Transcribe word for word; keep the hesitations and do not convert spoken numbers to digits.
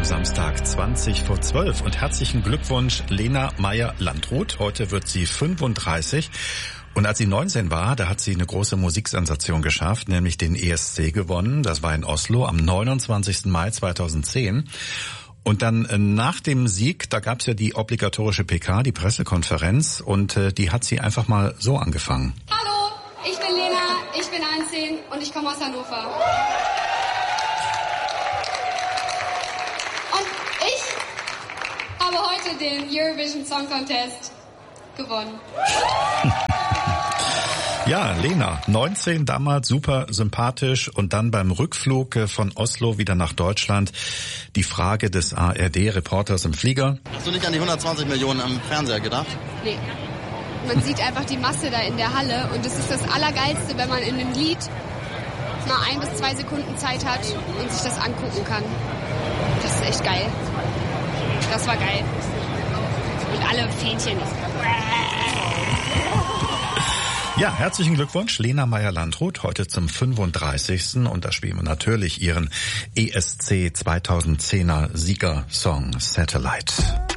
Samstag zwanzig vor zwölf und herzlichen Glückwunsch Lena Meyer-Landrut. Heute wird sie fünfunddreißig. Und als sie neunzehn war, da hat sie eine große Musiksensation geschafft, nämlich den E S C gewonnen. Das war in Oslo am neunundzwanzigsten Mai zweitausendzehn. Und dann äh, nach dem Sieg, da gab's ja die obligatorische P K, die Pressekonferenz, und äh, die hat sie einfach mal so angefangen. Hallo, ich bin Lena, ich bin neunzehn und ich komme aus Hannover. Und ich habe heute den Eurovision Song Contest gewonnen. Ja, Lena, neunzehn, damals super sympathisch, und dann beim Rückflug von Oslo wieder nach Deutschland die Frage des A R D-Reporters im Flieger. Hast du nicht an die hundertzwanzig Millionen am Fernseher gedacht? Nee. Man sieht einfach die Masse da in der Halle und es ist das Allergeilste, wenn man in einem Lied mal ein bis zwei Sekunden Zeit hat und sich das angucken kann. Das ist echt geil. Das war geil. Und alle Fähnchen. Ja, herzlichen Glückwunsch, Lena Meyer-Landrut, heute zum fünfunddreißigsten Und da spielen wir natürlich ihren E S C zweitausendzehner Siegersong Satellite.